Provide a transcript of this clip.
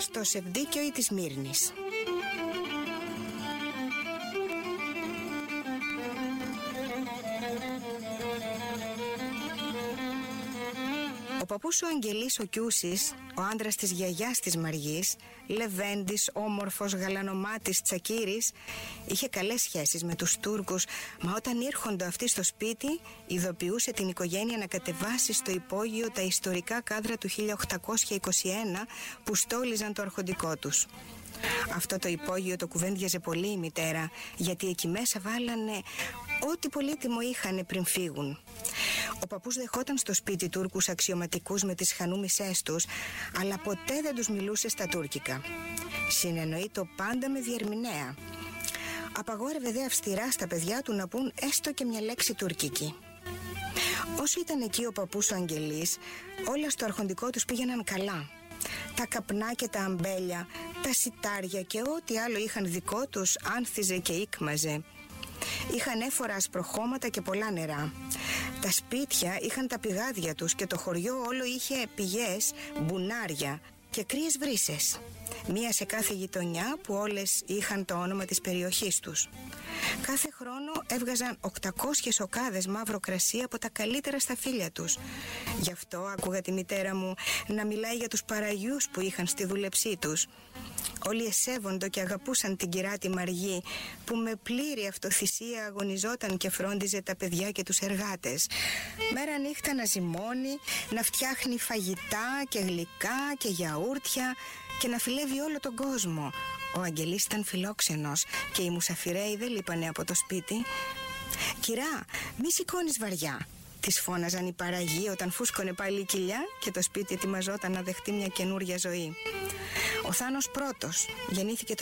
στο Σεβδίκιο της Μύρνης. Ο παππούς ο Αγγελής ο Κιούσης, ο άντρας της γιαγιάς της Μαργής, λεβέντης, όμορφος, γαλανομάτης, τσακίρης, είχε καλές σχέσεις με τους Τούρκους, μα όταν ήρχονται αυτοί στο σπίτι, ειδοποιούσε την οικογένεια να κατεβάσει στο υπόγειο τα ιστορικά κάδρα του 1821 που στόλιζαν το αρχοντικό τους. Αυτό το υπόγειο το κουβέντιαζε πολύ η μητέρα, γιατί εκεί μέσα βάλανε ό,τι πολύτιμο είχανε πριν φύγουν. Ο παππούς δεχόταν στο σπίτι Τούρκους αξιωματικούς με τις χανούμισές τους, αλλά ποτέ δεν τους μιλούσε στα τουρκικά. Συνεννοείτο πάντα με διερμηνέα. Απαγόρευε δε αυστηρά στα παιδιά του να πούν έστω και μια λέξη τουρκική. Όσο ήταν εκεί ο παππούς ο Αγγελής, όλα στο αρχοντικό τους πήγαιναν καλά. Τα καπνά και τα αμπέλια, τα σιτάρια και ό,τι άλλο είχαν δικό τους άνθιζε και ήκμαζε. Είχαν έφορα ασπροχώματα και πολλά νερά. Τα σπίτια είχαν τα πηγάδια τους και το χωριό όλο είχε πηγές, μπουνάρια και κρύες βρύσες. Μία σε κάθε γειτονιά που όλες είχαν το όνομα της περιοχής τους. Κάθε χρόνο έβγαζαν 800 οκάδες μαύρο κρασί από τα καλύτερα σταφύλια τους. Γι' αυτό άκουγα τη μητέρα μου να μιλάει για τους παραγιούς που είχαν στη δούλεψή τους. Όλοι εσέβοντο και αγαπούσαν την κυρά τη Μαργή, που με πλήρη αυτοθυσία αγωνιζόταν και φρόντιζε τα παιδιά και τους εργάτες. Μέρα νύχτα να ζυμώνει, να φτιάχνει φαγητά και γλυκά και γιαούρτια και να φιλεύει όλο τον κόσμο. Ο Αγγελής ήταν φιλόξενος και οι μουσαφιρέοι δεν λείπανε από το σπίτι. «Κυρά, μη σηκώνεις βαριά», της φώναζαν οι παραγιοί όταν φούσκωνε πάλι η κοιλιά και το σπίτι ετοιμαζόταν να δεχτεί μια καινούρια ζωή. Ο Θάνος πρώτος γεννήθηκε το